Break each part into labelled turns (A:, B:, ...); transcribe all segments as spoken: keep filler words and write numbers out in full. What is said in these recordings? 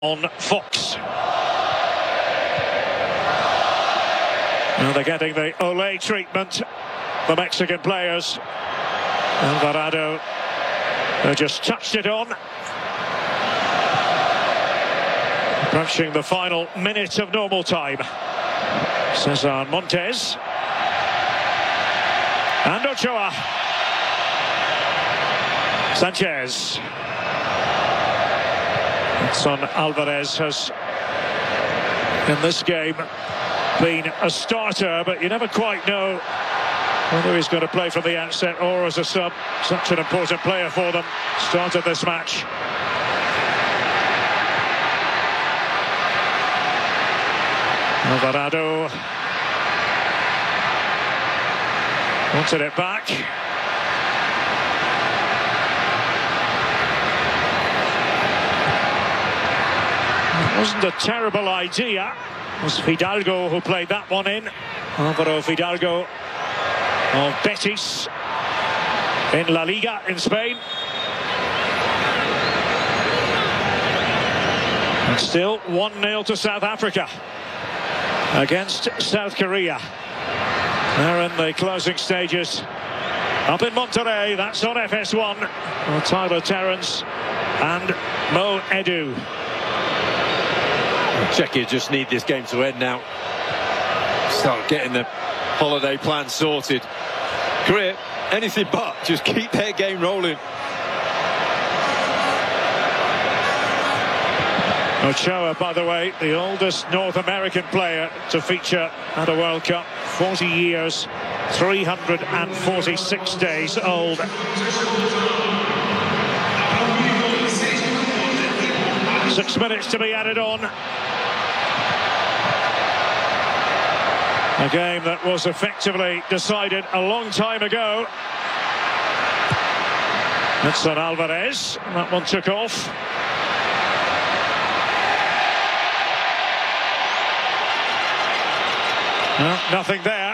A: on Fox. Now they're getting the Olé treatment, the Mexican players. Alvarado uh, just touched it on. Approaching the final minute of normal time. Cesar Montes. And Ochoa. Sanchez. Edson Alvarez has, in this game, been a starter, but you never quite know whether he's going to play from the outset or as a sub. Such an important player for them. Started this match. Alvarado wanted it back. It wasn't a terrible idea. It was Fidalgo who played that one in. Álvaro Fidalgo of Betis in La Liga in Spain. And still one nil to South Africa against South Korea. They're in the closing stages. Up in Monterrey, that's on F S one. Well, Tyler Terence and Mo Edu.
B: Czechia just need this game to end now. Start getting the holiday plan sorted. Korea, anything but. Just keep their game rolling.
A: Ochoa, by the way, the oldest North American player to feature at a World Cup. forty years, three hundred forty-six days old. Six minutes to be added on. A game that was effectively decided a long time ago. Edson Alvarez, that one took off. No, nothing there.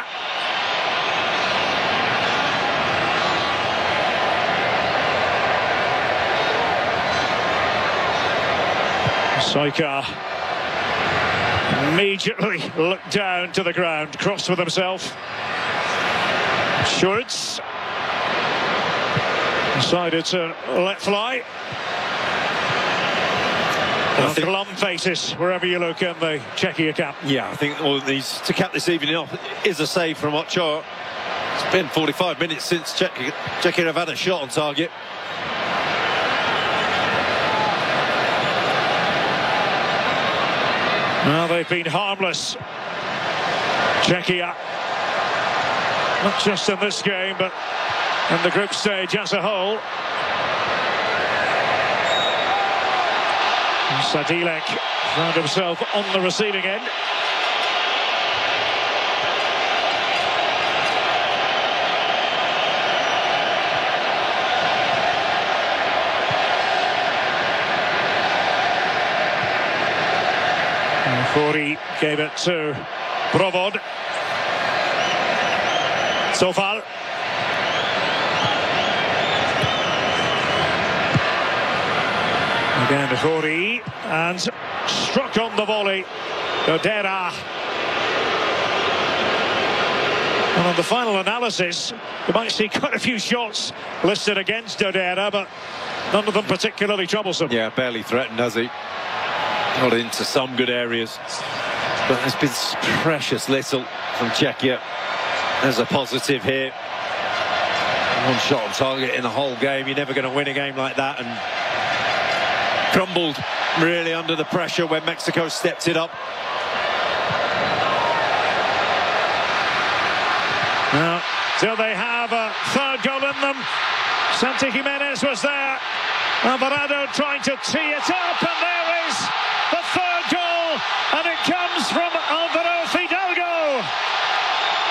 A: Soyka immediately looked down to the ground, crossed with himself. Schurz decided to let fly. Well, glum faces wherever you look in the Czechia camp.
B: Yeah, I think all of these to cap this evening off is a save from Ochoa. It's been forty-five minutes since Czechia, Czechia have had a shot on target.
A: Well, they've been harmless, Czechia, not just in this game, but in the group stage as a whole. Sadilek found himself on the receiving end. Fori gave it to Provod. Sofal. Again to Fori, and struck on the volley. Dodera. And on the final analysis, you might see quite a few shots listed against Dodera, but none of them particularly troublesome.
B: Yeah, barely threatened, has he? Got into some good areas, but there's been precious little from Czechia. There's a positive here. One shot on target in the whole game. You're never going to win a game like that, and crumbled really under the pressure when Mexico stepped it up.
A: Now, till they have a third goal in them. Santi Jimenez was there. Alvarado trying to tee it up, and there is the third goal, and it comes from Álvaro Fidalgo.